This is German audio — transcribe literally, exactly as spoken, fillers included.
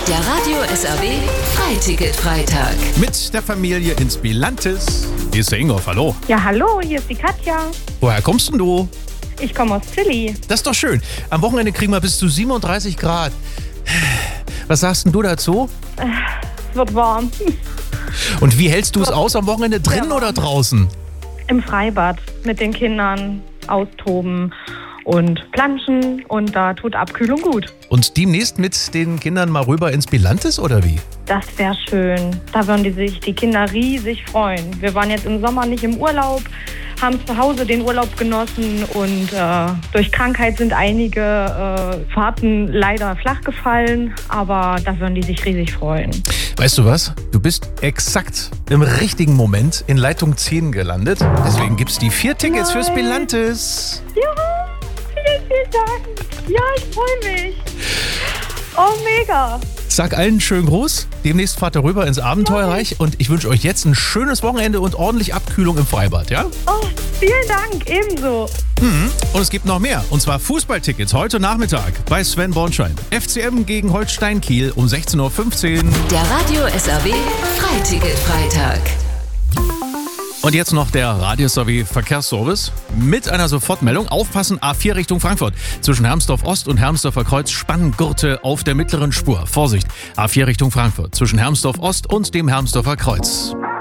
Der Radio S R W Freiticket-Freitag. Mit der Familie ins Bilantis. Hier ist der Ingolf, hallo. Ja, hallo, hier ist die Katja. Woher kommst denn du? Ich komme aus Zilli. Das ist doch schön. Am Wochenende kriegen wir bis zu siebenunddreißig Grad. Was sagst denn du dazu? Es wird warm. Und wie hältst du es aus am Wochenende, drinnen Ja. oder draußen? Im Freibad mit den Kindern austoben und planschen und da tut Abkühlung gut. Und demnächst mit den Kindern mal rüber ins Bilantis oder wie? Das wäre schön. Da würden die sich die Kinder riesig freuen. Wir waren jetzt im Sommer nicht im Urlaub, haben zu Hause den Urlaub genossen und äh, durch Krankheit sind einige äh, Fahrten leider flach gefallen, aber da würden die sich riesig freuen. Weißt du was? Du bist exakt im richtigen Moment in Leitung zehn gelandet. Deswegen gibt's die vier Tickets Nein. fürs Bilantis. Ja, vielen, vielen Dank. Ja, ich freue mich. Oh, mega. Sag allen schönen Gruß. Demnächst fahrt ihr rüber ins Abenteuerreich und ich wünsche euch jetzt ein schönes Wochenende und ordentlich Abkühlung im Freibad, ja? Oh, vielen Dank, ebenso. Und es gibt noch mehr, und zwar Fußballtickets heute Nachmittag bei Sven Bornschein. F C M gegen Holstein Kiel um sechzehn Uhr fünfzehn. Der Radio S R W Freiticket-Freitag. Und jetzt noch der Radio S R W Verkehrsservice mit einer Sofortmeldung. Aufpassen, A vier Richtung Frankfurt. Zwischen Hermsdorf Ost und Hermsdorfer Kreuz Spanngurte auf der mittleren Spur. Vorsicht, A vier Richtung Frankfurt. Zwischen Hermsdorf Ost und dem Hermsdorfer Kreuz.